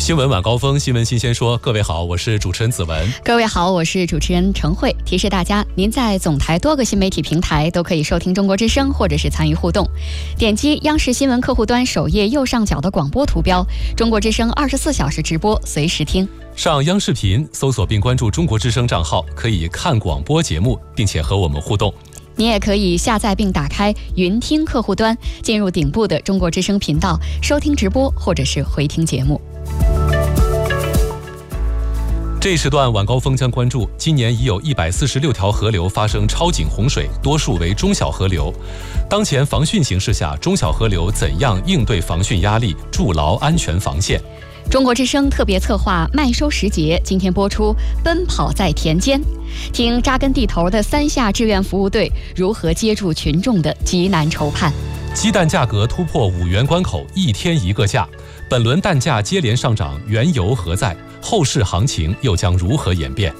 新闻晚高峰，新闻新鲜说。各位好，我是主持人子文。 各位好，我是主持人程慧。提示大家，您在总台多个新媒体平台都可以收听中国之声，或者是参与互动。点击央视新闻客户端首页右上角的广播图标，中国之声24小时直播，随时听。 上央视频搜索并关注中国之声账号，可以看广播节目，并且和我们互动。 你也可以下载并打开云听客户端，进入顶部的中国之声频道，收听直播或者是回听节目。 这一时段晚高峰将关注，今年已有146条河流发生超警洪水，多数为中小河流。当前防汛形势下，中小河流怎样应对防汛压力，筑牢安全防线？ 中国之声特别策划麦收时节，今天播出奔跑在田间，听扎根地头的3下志愿服务队如何接住群众的急难愁盼。 鸡蛋价格突破5元关口，1天1个价。本轮蛋价接连上涨，缘由何在？后市行情又将如何演变？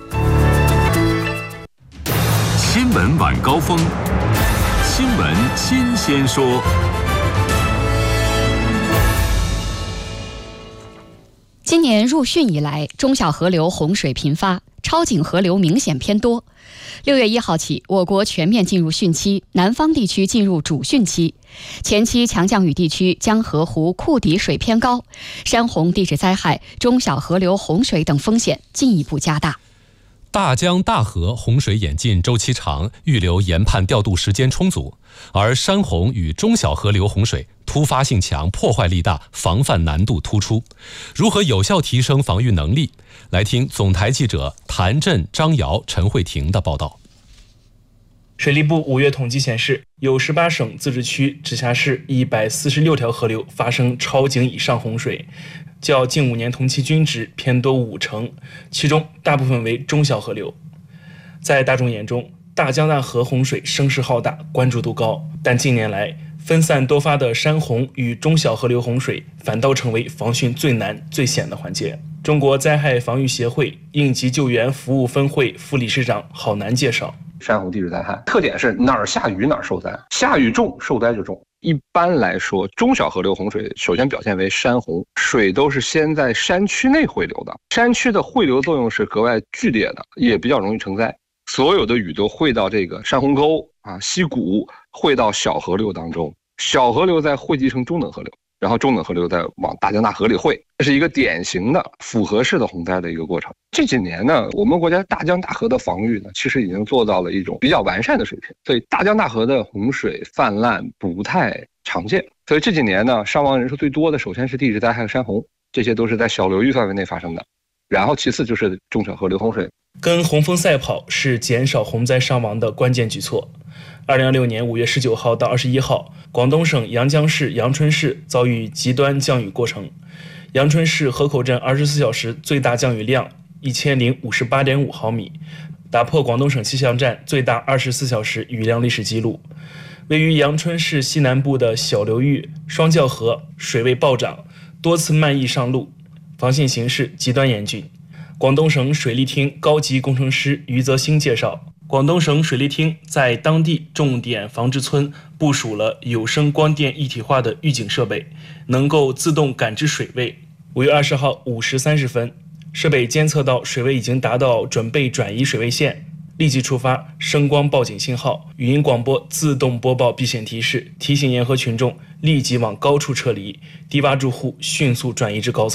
新闻晚高峰，新闻新鲜说。 今年入汛以来，中小河流洪水频发，超警河流明显偏多。6月1号起，我国全面进入汛期，南方地区进入主汛期。前期强降雨地区江河湖库底水偏高，山洪地质灾害、中小河流洪水等风险进一步加大。 大江大河洪水演进周期长，预留研判调度时间充足，而山洪与中小河流洪水突发性强，破坏力大，防范难度突出。如何有效提升防御能力？来听总台记者谭震、张瑶、陈慧婷的报道。 水利部5月统计显示，有18省、自治区、直辖市146条河流发生超警以上洪水，较近5年同期均值偏多50%，其中大部分为中小河流。在大众眼中，大江大河洪水声势浩大，关注度高，但近年来分散多发的山洪与中小河流洪水反倒成为防汛最难最险的环节。中国灾害防御协会应急救援服务分会副理事长郝楠介绍， 山洪地质灾害特点是哪儿下雨哪儿受灾，下雨重受灾就重。一般来说，中小河流洪水首先表现为山洪，水都是先在山区内汇流的，山区的汇流作用是格外剧烈的，也比较容易成灾。所有的雨都汇到这个山洪沟溪谷，汇到小河流当中，小河流再汇集成中等河流，然后中等河流再往大江大河里汇，这是一个典型的复合式的洪灾的一个过程。这几年呢，我们国家大江大河的防御呢，其实已经做到了一种比较完善的水平，所以大江大河的洪水泛滥不太常见。所以这几年呢，伤亡人数最多的首先是地质灾害和山洪，这些都是在小流域范围内发生的，然后其次就是中小河流洪水。 跟洪峰赛跑是减少洪灾伤亡的关键举措。2026年5月19号到21号，广东省阳江市阳春市遭遇极端降雨过程。阳春市河口镇24小时最大降雨量1058.5毫米，打破广东省气象站最大24小时雨量历史记录。位于阳春市西南部的小流域双教河水位暴涨，多次漫溢上路，防汛形势极端严峻。广东省水利厅高级工程师余泽兴介绍，广东省水利厅在当地重点防治村部署了有声光电一体化的预警设备，能够自动感知水位。5月20号5时30分，设备监测到水位已经达到准备转移水位线，立即触发声光报警信号，语音广播自动播报避险提示，提醒沿河群众立即往高处撤离，低洼住户迅速转移至高层。